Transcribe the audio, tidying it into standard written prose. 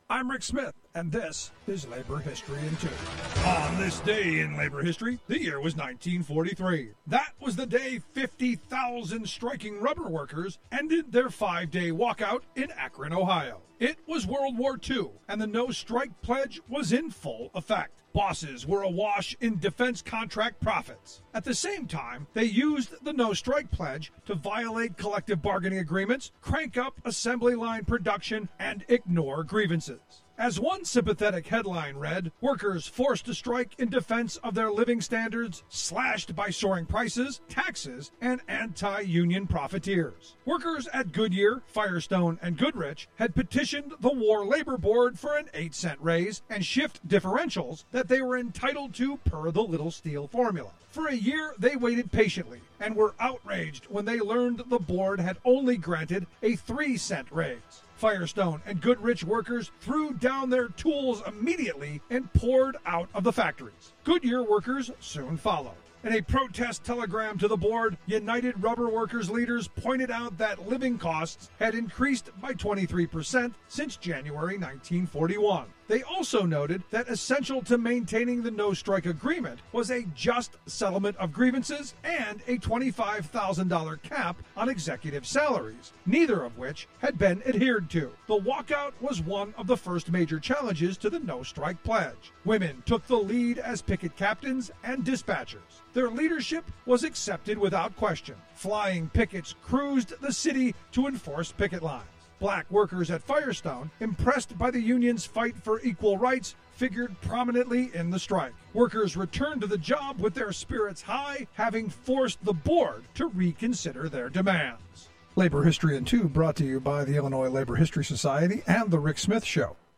I'm Rick Smith, and this is Labor History in 2. On this day in labor history, the year was 1943. That was the day 50,000 striking rubber workers ended their 5-day walkout in Akron, Ohio. It was World War II, and the no-strike pledge was in full effect. Bosses were awash in defense contract profits. At the same time, they used the no-strike pledge to violate collective bargaining agreements, crank up assembly line production, and ignore grievances. As one sympathetic headline read, workers forced to strike in defense of their living standards, slashed by soaring prices, taxes, and anti-union profiteers. Workers at Goodyear, Firestone, and Goodrich had petitioned the War Labor Board for an 8-cent raise and shift differentials that they were entitled to per the Little Steel formula. For a year, they waited patiently and were outraged when they learned the board had only granted a 3-cent raise. Firestone and Goodrich workers threw down their tools immediately and poured out of the factories. Goodyear workers soon followed. In a protest telegram to the board, United Rubber Workers leaders pointed out that living costs had increased by 23% since January 1941. They also noted that essential to maintaining the no-strike agreement was a just settlement of grievances and a $25,000 cap on executive salaries, neither of which had been adhered to. The walkout was one of the first major challenges to the no-strike pledge. Women took the lead as picket captains and dispatchers. Their leadership was accepted without question. Flying pickets cruised the city to enforce picket lines. Black workers at Firestone, impressed by the union's fight for equal rights, figured prominently in the strike. Workers returned to the job with their spirits high, having forced the board to reconsider their demands. Labor History in 2 brought to you by the Illinois Labor History Society and The Rick Smith Show.